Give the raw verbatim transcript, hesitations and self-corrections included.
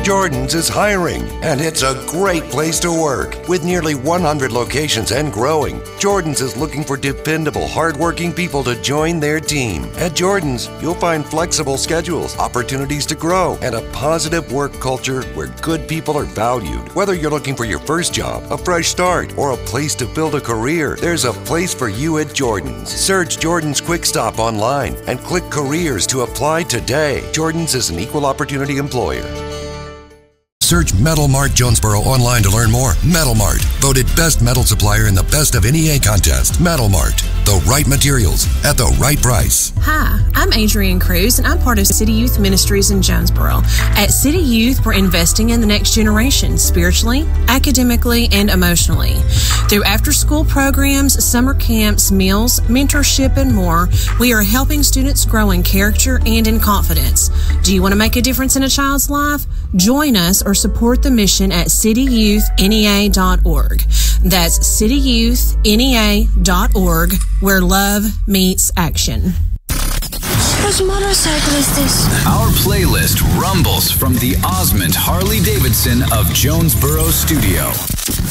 Jordan's is hiring, and it's a great place to work. With nearly one hundred locations and growing, Jordan's is looking for dependable, hardworking people to join their team. At Jordan's, you'll find flexible schedules, opportunities to grow, and a positive work culture where good people are valued. Whether you're looking for your first job, a fresh start, or a place to build a career, there's a place for you at Jordan's. Search Jordan's Quick Stop online and click Careers to apply today. Jordan's is an equal opportunity employer. Search Metal Mart Jonesboro online to learn more. Metal Mart, voted best metal supplier in the Best of N E A contest. Metal Mart, the right materials at the right price. Hi, I'm Adrienne Cruz, and I'm part of City Youth Ministries in Jonesboro. At City Youth, we're investing in the next generation, spiritually, academically, and emotionally. Through after-school programs, summer camps, meals, mentorship, and more, we are helping students grow in character and in confidence. Do you want to make a difference in a child's life? Join us or support the mission at city youth N E A dot org. That's city youth N E A dot org, where love meets action. Whose motorcycle is this? Our playlist rumbles from the Osmond Harley-Davidson of Jonesboro Studio.